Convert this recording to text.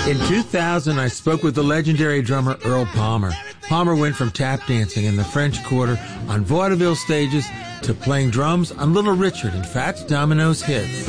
In 2000, I spoke with the legendary drummer Earl Palmer. Palmer went from tap dancing in the French Quarter on vaudeville stages to playing drums on Little Richard and Fats Domino's hits.